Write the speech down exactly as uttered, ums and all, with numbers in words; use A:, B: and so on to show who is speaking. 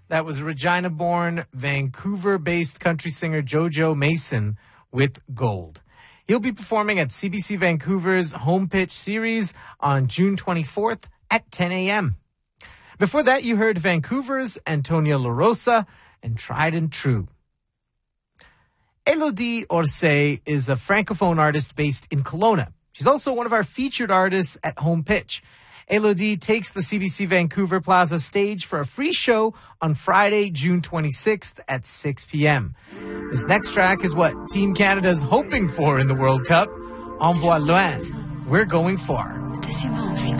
A: That was Regina-born, Vancouver-based country singer JoJo Mason with Gold. He'll be performing at C B C Vancouver's Home Pitch Series on June twenty-fourth at ten a.m. Before that, you heard Vancouver's Antonia La Rosa and Tried and True. Elodie Orsay is a francophone artist based in Kelowna. She's also one of our featured artists at Home Pitch. Elodie takes the C B C Vancouver Plaza stage for a free show on Friday, June twenty-sixth at six p.m. This next track is what Team Canada's hoping for in the World Cup. Envoie loin. We're going far.